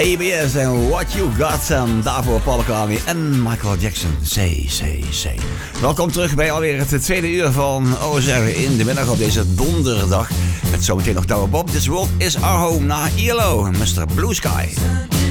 ABS en What You Got. En daarvoor Paul McCartney en Michael Jackson. Say. Welkom terug bij alweer het tweede uur van OSR in de middag op deze donderdag. Met zometeen nog Douwe Bob. This World Is Our Home na ILO en Mr. Blue Sky.